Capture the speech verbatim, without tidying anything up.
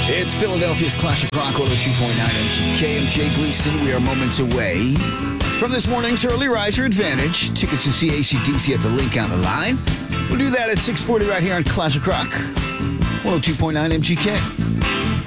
It's Philadelphia's Classic Rock one oh two point nine M G K. I'm Jay Gleason. We are moments away from this morning's Early Riser Advantage. Tickets to see A C D C at the link on the line. We'll do that at six forty right here on Classic Rock one oh two point nine M G K.